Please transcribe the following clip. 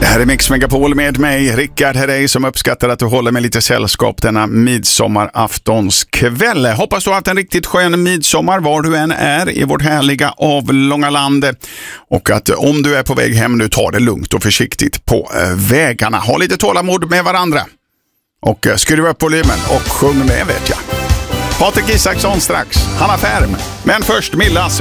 Det här är Mix Megapol med mig, Rickard Herrey, som uppskattar att du håller med lite sällskap denna midsommaraftonskväll. Hoppas du har haft en riktigt skön midsommar var du än är i vårt härliga avlånga land. Och att om du är på väg hem nu, ta det lugnt och försiktigt på vägarna. Ha lite tålamod med varandra. Och skruva upp volymen och sjung med, vet jag. Patrik Isaksson strax, Hanna Färm. Men först Millas